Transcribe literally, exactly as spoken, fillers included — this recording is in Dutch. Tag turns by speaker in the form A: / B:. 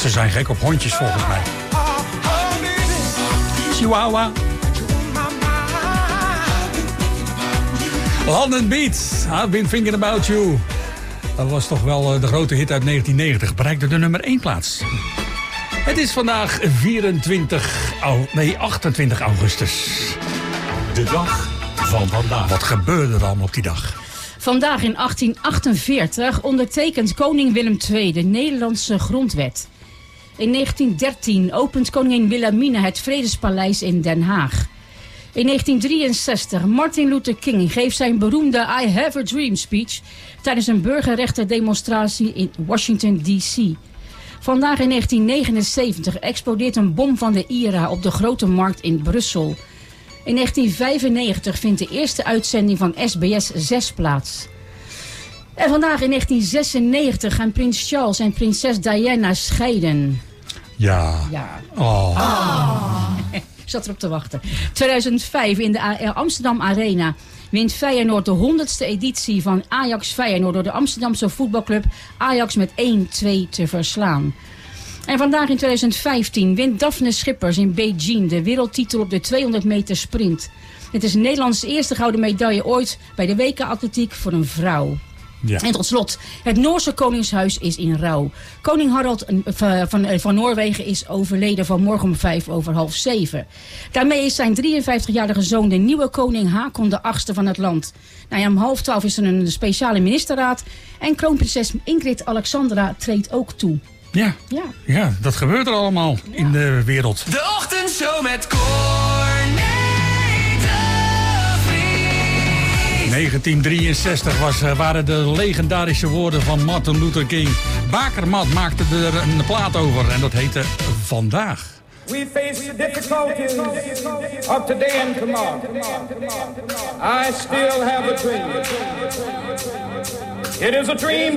A: Ze zijn gek op hondjes volgens mij. Chihuahua. London Beat, I've been thinking about you. Dat was toch wel de grote hit uit negentien negentig. Bereikte de nummer één plaats. Het is vandaag vierentwintig, nee, achtentwintig augustus.
B: De dag van vandaag.
A: Wat gebeurde er dan op die dag?
C: Vandaag in achttien achtenveertig ondertekent koning Willem de Tweede de Nederlandse grondwet. In negentien dertien opent koningin Wilhelmina het Vredespaleis in Den Haag. In negentien drieënzestig, Martin Luther King geeft zijn beroemde I Have a Dream speech tijdens een burgerrechtendemonstratie in Washington D C. Vandaag in negentien negenenzeventig explodeert een bom van de I R A op de Grote Markt in Brussel. In negentien vijfennegentig vindt de eerste uitzending van S B S zes plaats. En vandaag in negentien zesennegentig gaan prins Charles en prinses Diana scheiden.
A: Ja.
C: Ja.
A: Oh.
C: Oh. Ik zat erop te wachten. tweeduizend vijf in de Amsterdam Arena wint Feyenoord de honderdste editie van Ajax Feyenoord door de Amsterdamse voetbalclub Ajax met één twee te verslaan. En vandaag in tweeduizend vijftien wint Daphne Schippers in Beijing de wereldtitel op de tweehonderd meter sprint. Het is Nederlands eerste gouden medaille ooit bij de W K atletiek voor een vrouw. Ja. En tot slot, het Noorse koningshuis is in rouw. Koning Harald van, van Noorwegen is overleden vanmorgen om vijf over half zeven. Daarmee is zijn drieënvijftigjarige zoon de nieuwe koning Haakon de achtste van het land. Nou ja, om half twaalf is er een speciale ministerraad en kroonprinses Ingrid Alexandra treedt ook toe.
A: Ja, ja. ja dat gebeurt er allemaal ja. in de wereld.
D: De ochtendshow met Corné de Vries.
A: negentien drieënzestig was, waren de legendarische woorden van Martin Luther King. Bakermat maakte er een plaat over en dat heette Vandaag.
E: We face the difficulties of today and tomorrow. I still have a dream. It is a dream